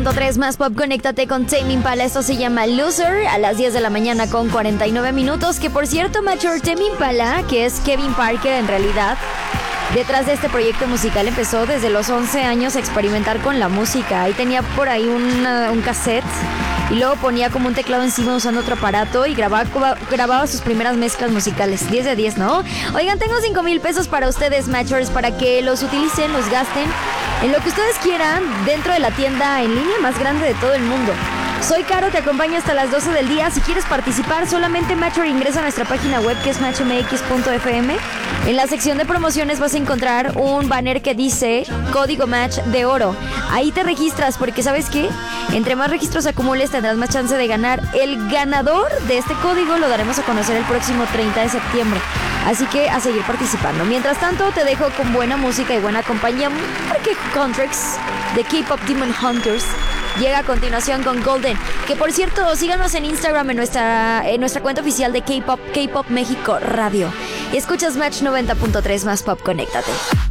3 más pop, conéctate con Tame Impala. Esto se llama Loser, a las 10 de la mañana con 49 minutos. Que por cierto, Macho, Tame Impala, que es Kevin Parker en realidad, detrás de este proyecto musical empezó desde los 11 años a experimentar con la música. Ahí tenía por ahí un cassette y luego ponía como un teclado encima usando otro aparato y grababa sus primeras mezclas musicales. 10 de 10, ¿no? Oigan, tengo 5,000 pesos para ustedes, Matchers, para que los utilicen, los gasten en lo que ustedes quieran dentro de la tienda en línea más grande de todo el mundo. Soy Caro, te acompaño hasta las 12 del día. Si quieres participar, solamente Matcher ingresa a nuestra página web, que es matchmx.fm. En la sección de promociones vas a encontrar un banner que dice Código Match de Oro. Ahí te registras, porque ¿sabes qué? Entre más registros acumules, tendrás más chance de ganar. El ganador de este código lo daremos a conocer el próximo 30 de septiembre. Así que a seguir participando. Mientras tanto, te dejo con buena música y buena compañía, porque Contrix de K-Pop Demon Hunters llega a continuación con Golden. Que por cierto, síganos en Instagram en nuestra cuenta oficial de K-Pop México Radio. Escuchas Match 90.3 más pop, conéctate.